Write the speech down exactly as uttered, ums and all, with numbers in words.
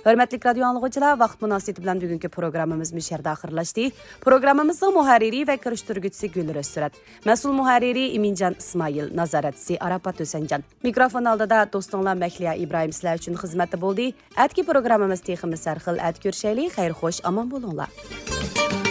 Hörmətli radio anlıqçılar, vaxt münasibəti bilan bugünkü proqramımız müşərdə axırlaşdı. Proqramımızın mühərriri və kirişdirgüçüsü Gülür Özsürət, məsul mühərriri İmincan İsmail, nazarətçisi Arapat Ösəncan. Mikrofon aldıda dostunlar Məkliyə İbrahim sizlər üçün xidmətdə boldu. Ətki proqramımız teximiz sərxil ət görüşəyli, xeyir xoş, aman bolunlar.